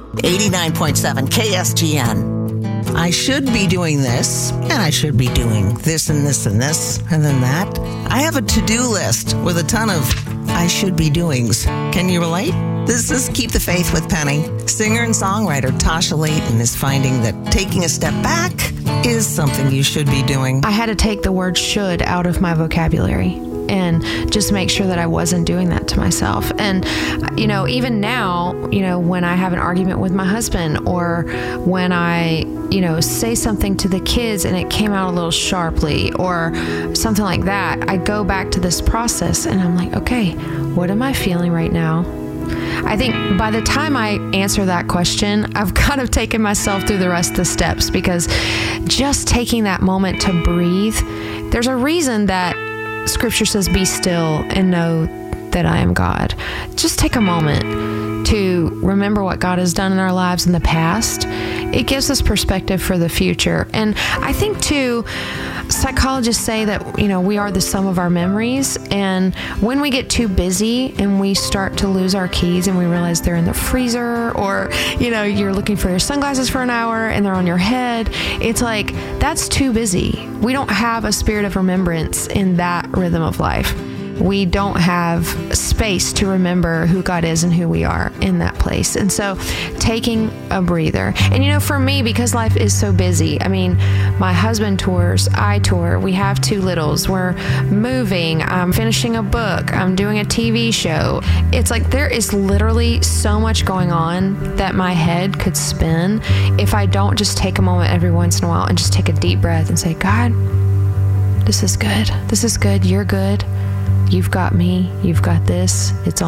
89.7 KSGN. I should be doing this, and I should be doing this and this and this, and then that. I have a to-do list with a ton of I should be doings. Can you relate? This is Keep the Faith with Penny. Singer and songwriter Tasha Layton is finding that taking a step back is something you should be doing. I had to take the word should out of my vocabulary and just make sure that I wasn't doing that to myself. And, even now, when I have an argument with my husband, or when I, say something to the kids and it came out a little sharply or something like that, I go back to this process and I'm like, okay, what am I feeling right now? I think by the time I answer that question, I've kind of taken myself through the rest of the steps, because just taking that moment to breathe, there's a reason that Scripture says, be still and know that I am God. Just take a moment to remember what God has done in our lives in the past. It gives us perspective for the future. And I think too, psychologists say that, we are the sum of our memories. And when we get too busy and we start to lose our keys and we realize they're in the freezer, or, you're looking for your sunglasses for an hour and they're on your head, it's like, that's too busy. We don't have a spirit of remembrance in that rhythm of life. We don't have space to remember who God is and who we are in that place. And so taking a breather. And for me, because life is so busy, my husband tours, I tour, we have 2 littles, we're moving, I'm finishing a book, I'm doing a TV show. It's like there is literally so much going on that my head could spin if I don't just take a moment every once in a while and just take a deep breath and say, God, this is good. This is good. You're good. You've got me. You've got this. It's on.